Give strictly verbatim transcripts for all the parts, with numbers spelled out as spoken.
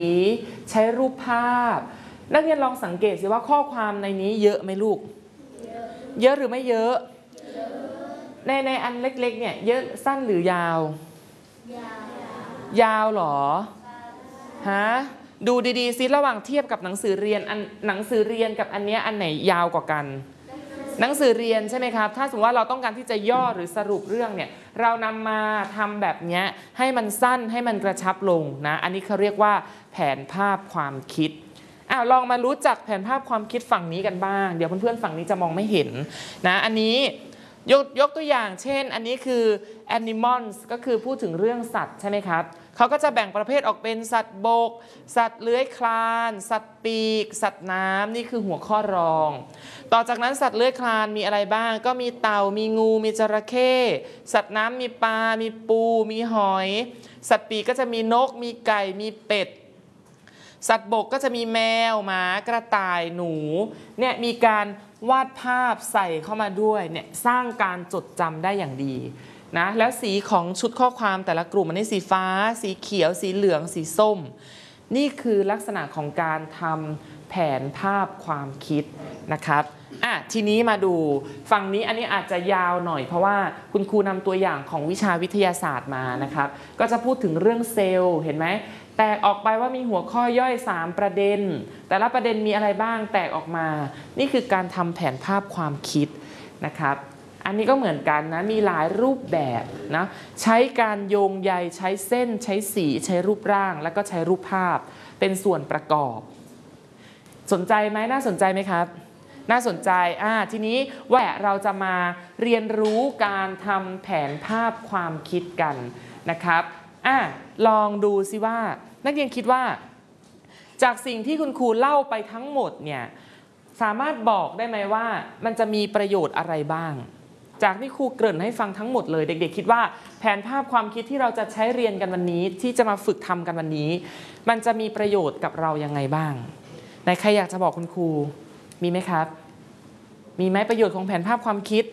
ใช้รูปภาพนักเรียนลองสังเกตสิว่าข้อความในนี้เยอะไหมลูกเยอะหรือไม่เยอะในในอันเล็กๆเนี่ยเยอะสั้นหรือยาวยาวหรอฮะดูดีๆซิระหว่างเทียบกับหนังสือเรียนอันหนังสือเรียนกับอันเนี้ยอันไหนยาวกว่ากันหนังสือเรียนใช่ไหมครับถ้าสมมติว่าเราต้องการที่จะย่อหรือสรุปเรื่องเนี่ยเรานำมาทำแบบนี้ให้มันสั้นให้มันกระชับลงนะอันนี้เขาเรียกว่าแผนภาพความคิดอ้าวลองมารู้จักแผนภาพความคิดฝั่งนี้กันบ้างเดี๋ยวเพื่อนๆฝั่งนี้จะมองไม่เห็นนะอันนี้ยกยกตัวอย่างเช่นอันนี้คือ animals ก็คือพูดถึงเรื่องสัตว์ใช่ไหมครับเขาก็จะแบ่งประเภทออกเป็นสัตว์บกสัตว์เลื้อยคลานสัตว์ปีกสัตว์น้ำนี่คือหัวข้อรองต่อจากนั้นสัตว์เลื้อยคลานมีอะไรบ้างก็มีเต่ามีงูมีจระเข้สัตว์น้ำมีปลามีปูมีหอยสัตว์ปีกก็จะมีนกมีไก่มีเป็ดสัตว์บกก็จะมีแมวหมากระต่ายหนูเนี่ยมีการวาดภาพใส่เข้ามาด้วยเนี่ยสร้างการจดจำได้อย่างดีนะแล้วสีของชุดข้อความแต่ละกลุ่มอันนี้สีฟ้าสีเขียวสีเหลืองสีส้มนี่คือลักษณะของการทำแผนภาพความคิดนะครับอ่ะทีนี้มาดูฝั่งนี้อันนี้อาจจะยาวหน่อยเพราะว่าคุณครูนำตัวอย่างของวิชาวิทยาศาสตร์มานะครับก็จะพูดถึงเรื่องเซลล์เห็นไหมแตกออกไปว่ามีหัวข้อย่อยสามประเด็นแต่ละประเด็นมีอะไรบ้างแตกออกมานี่คือการทำแผนภาพความคิดนะครับอันนี้ก็เหมือนกันนะมีหลายรูปแบบนะใช้การโยงใยใช้เส้นใช้สีใช้รูปร่างแล้วก็ใช้รูปภาพเป็นส่วนประกอบสนใจไหมน่าสนใจไหมครับน่าสนใจอ่าทีนี้ว่าเราจะมาเรียนรู้การทำแผนภาพความคิดกันนะครับอ่ะลองดูสิว่านักเรียนคิดว่าจากสิ่งที่คุณครูเล่าไปทั้งหมดเนี่ยสามารถบอกได้ไหมว่ามันจะมีประโยชน์อะไรบ้างจากที่ครูเกริ่นให้ฟังทั้งหมดเลยเด็กๆคิดว่าแผนภาพความคิดที่เราจะใช้เรียนกันวันนี้ที่จะมาฝึกทำกันวันนี้มันจะมีประโยชน์กับเรายังไงบ้างไหนใครอยากจะบอกคุณครูมีไหมครับมีไหมประโยชน์ของแผนภาพความคิด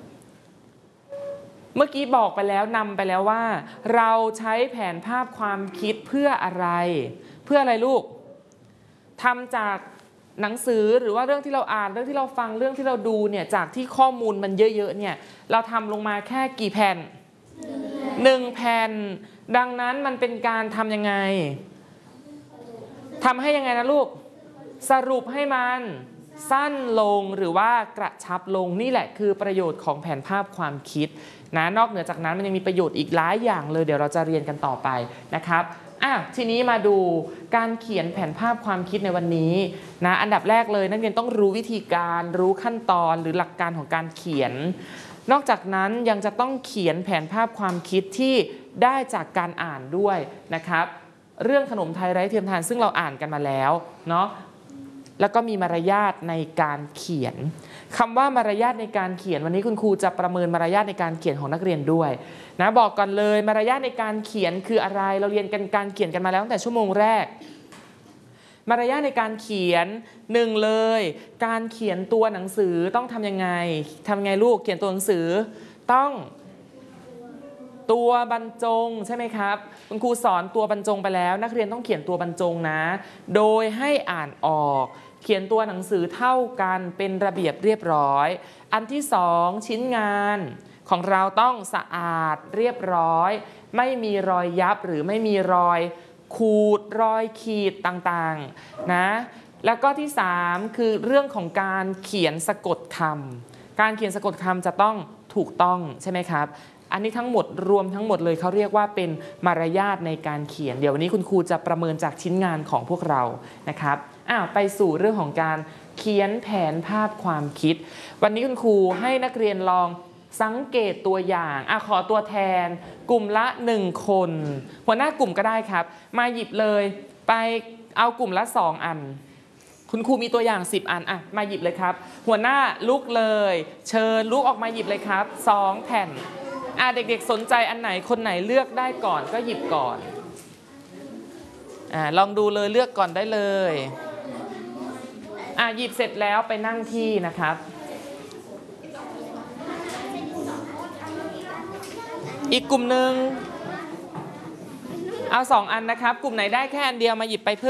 เมื่อกี้บอกไปแล้วนำไปแล้วว่าเราใช้แผนภาพความคิดเพื่ออะไรเพื่ออะไรลูกทำจากหนังสือหรือว่าเรื่องที่เราอ่านเรื่องที่เราฟังเรื่องที่เราดูเนี่ยจากที่ข้อมูลมันเยอะๆเนี่ยเราทำลงมาแค่กี่แผ่นหนึ่งแผ่นดังนั้นมันเป็นการทำยังไงทำให้ยังไงนะลูกสรุปให้มันสั้นลงหรือว่ากระชับลงนี่แหละคือประโยชน์ของแผนภาพความคิดนะนอกเหนือจากนั้นมันยังมีประโยชน์อีกหลายอย่างเลยเดี๋ยวเราจะเรียนกันต่อไปนะครับอ่ะทีนี้มาดูการเขียนแผนภาพความคิดในวันนี้นะอันดับแรกเลยนักเรียนต้องรู้วิธีการรู้ขั้นตอนหรือหลักการของการเขียนนอกจากนั้นยังจะต้องเขียนแผนภาพความคิดที่ได้จากการอ่านด้วยนะครับเรื่องขนมไทยไร้เทียมทานซึ่งเราอ่านกันมาแล้วเนาะแล้วก็มีมารยาทในการเขียนคำว่ามารยาทในการเขียนวันนี้คุณครูจะประเมินมารยาทในการเขียนของนักเรียนด้วยนะบอกก่อนเลยมารยาทในการเขียนคืออะไรเราเรียนกันการเขียนกันมาแล้วตั้งแต่ชั่วโมงแรกมารยาทในการเขียนหนึ่งเลยการเขียนตัวหนังสือต้องทำยังไงทำยังไงลูกเขียนตัวหนังสือต้องตัวบรรจงใช่ไหมครับคุณครูสอนตัวบรรจงไปแล้วนักเรียนต้องเขียนตัวบรรจงนะโดยให้อ่านออกเขียนตัวหนังสือเท่ากันเป็นระเบียบเรียบร้อยอันที่สองชิ้นงานของเราต้องสะอาดเรียบร้อยไม่มีรอยยับหรือไม่มีรอยขูดรอยขีดต่างๆนะแล้วก็ที่สามคือเรื่องของการเขียนสะกดคำการเขียนสะกดคำจะต้องถูกต้องใช่ไหมครับอันนี้ทั้งหมดรวมทั้งหมดเลยเขาเรียกว่าเป็นมารยาทในการเขียนเดี๋ยววันนี้คุณครูจะประเมินจากชิ้นงานของพวกเรานะครับอ้าวไปสู่เรื่องของการเขียนแผนภาพความคิดวันนี้คุณครูให้นักเรียนลองสังเกตตัวอย่างอ่ะขอตัวแทนกลุ่มละหนึ่งคนหัวหน้ากลุ่มก็ได้ครับมาหยิบเลยไปเอากลุ่มละสองอันคุณครูมีตัวอย่างสิบอันอ่ะมาหยิบเลยครับหัวหน้าลุกเลยเชิญลุกออกมาหยิบเลยครับสองแผ่นอ่ะเด็กๆสนใจอันไหนคนไหนเลือกได้ก่อนก็หยิบก่อนอ่าลองดูเลยเลือกก่อนได้เลยอ่ะหยิบเสร็จแล้วไปนั่งที่นะครับอีกกลุ่มหนึ่งเอาสองอันนะครับกลุ่มไหนได้แค่อันเดียวมาหยิบไปเพิ่ม